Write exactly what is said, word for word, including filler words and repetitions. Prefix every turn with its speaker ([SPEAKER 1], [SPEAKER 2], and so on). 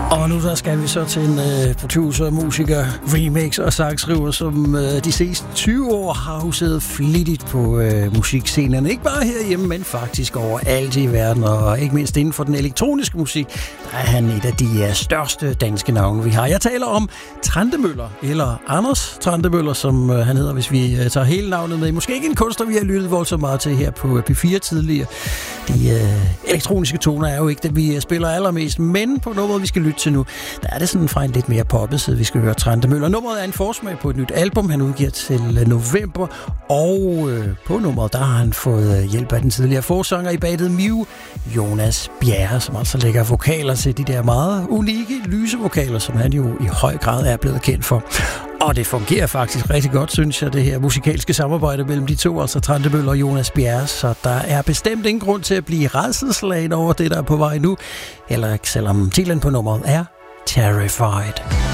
[SPEAKER 1] Og nu der skal vi så til en uh, producer, musiker, remix og sangskriver, som uh, de seneste tyve år har huset flittigt på uh, musikscenen. Ikke bare herhjemme, men faktisk overalt i verden, og ikke mindst inden for den elektroniske musik, der er han et af de uh, største danske navne, vi har. Jeg taler om Trentemøller, eller Anders Trentemøller, som uh, han hedder, hvis vi uh, tager hele navnet med. Måske ikke en kunstner, vi har lyttet voldsomt meget til her på P fire tidligere. De uh, elektroniske toner er jo ikke det, vi spiller allermest, men på nummeret, vi skal lytte til nu, der er det sådan fra en lidt mere poppet side, vi skal høre Trentemøller. Nummeret er en forsmag på et nyt album, han udgiver til november, og øh, på nummeret, der har han fået hjælp af den tidligere forsanger i bandet Mew, Jonas Bjerre, som altså lægger vokaler til de der meget unikke lysevokaler, som han jo i høj grad er blevet kendt for. Og det fungerer faktisk rigtig godt, synes jeg, det her musikalske samarbejde mellem de to, altså Trentemøller og Jonas Bjerre, så der er bestemt ingen grund til at blive rædselsslagen over det, der er på vej nu, eller selvom titlen på nummeret er Terrified.